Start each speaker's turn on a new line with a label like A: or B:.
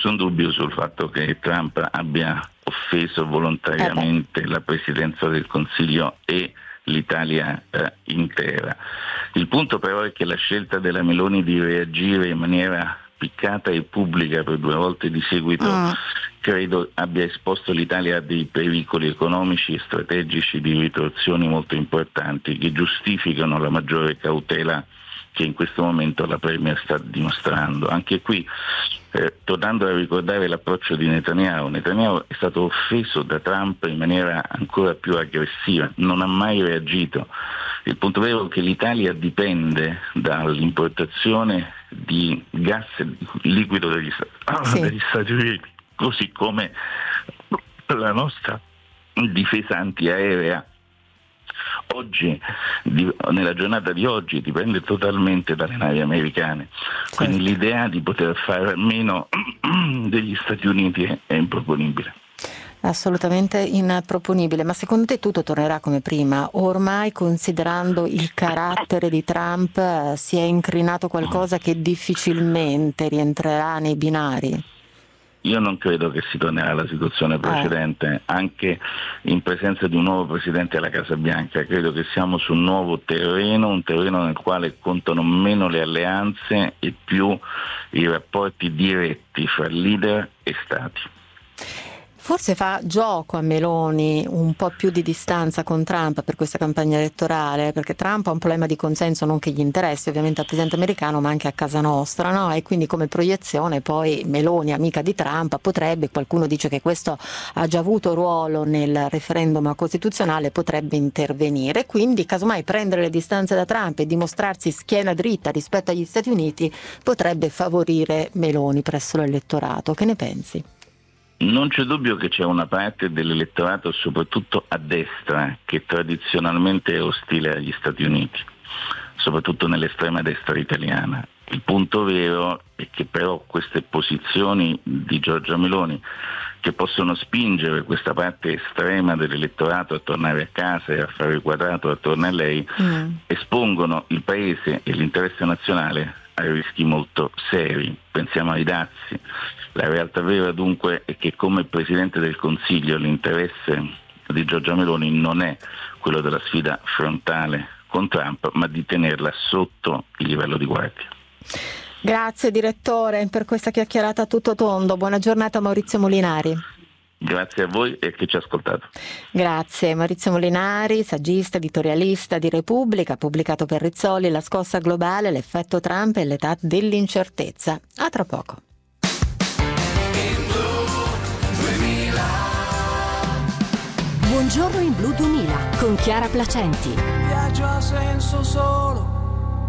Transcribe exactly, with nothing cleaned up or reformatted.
A: nessun dubbio sul fatto che Trump abbia offeso volontariamente eh la Presidenza del Consiglio e l'Italia eh, intera. Il punto però è che la scelta della Meloni di reagire in maniera piccata e pubblica per due volte di seguito mm. credo abbia esposto l'Italia a dei pericoli economici e strategici di ritorsioni molto importanti che giustificano la maggiore cautela che in questo momento la Premier sta dimostrando. Anche qui, eh, tornando a ricordare l'approccio di Netanyahu, Netanyahu è stato offeso da Trump in maniera ancora più aggressiva, non ha mai reagito. Il punto vero è che l'Italia dipende dall'importazione di gas liquido degli, sì. degli Stati Uniti, così come la nostra difesa antiaerea oggi, di, nella giornata di oggi, dipende totalmente dalle navi americane. Certo. Quindi l'idea di poter fare a meno degli Stati Uniti è, è improponibile.
B: Assolutamente improponibile, ma secondo te tutto tornerà come prima? Ormai, considerando il carattere di Trump, si è incrinato qualcosa che difficilmente rientrerà nei binari?
A: Io non credo che si tornerà alla situazione precedente, eh. anche in presenza di un nuovo presidente alla Casa Bianca. Credo che siamo su un nuovo terreno, un terreno nel quale contano meno le alleanze e più i rapporti diretti fra leader e stati.
B: Forse fa gioco a Meloni un po' più di distanza con Trump per questa campagna elettorale, perché Trump ha un problema di consenso non che gli interessi ovviamente al presidente americano, ma anche a casa nostra, no? E quindi come proiezione poi Meloni, amica di Trump, potrebbe, qualcuno dice che questo ha già avuto ruolo nel referendum costituzionale, potrebbe intervenire, quindi casomai prendere le distanze da Trump e dimostrarsi schiena dritta rispetto agli Stati Uniti potrebbe favorire Meloni presso l'elettorato. Che ne pensi?
A: Non c'è dubbio che c'è una parte dell'elettorato, soprattutto a destra, che tradizionalmente è ostile agli Stati Uniti, soprattutto nell'estrema destra italiana. Il punto vero è che però queste posizioni di Giorgia Meloni, che possono spingere questa parte estrema dell'elettorato a tornare a casa e a fare quadrato attorno a lei, mm. espongono il Paese e l'interesse nazionale a rischi molto seri. Pensiamo ai dazi. La realtà vera dunque è che come Presidente del Consiglio l'interesse di Giorgia Meloni non è quello della sfida frontale con Trump, ma di tenerla sotto il livello di guardia.
B: Grazie direttore per questa chiacchierata a tutto tondo. Buona giornata Maurizio Molinari.
A: Grazie a voi e a chi ci ha ascoltato.
B: Grazie. Maurizio Molinari, saggista, editorialista di Repubblica, ha pubblicato per Rizzoli La scossa globale, l'effetto Trump e l'età dell'incertezza. A tra poco.
C: Buongiorno in Blu duemila con Chiara Placenti.
D: Viaggio a senso solo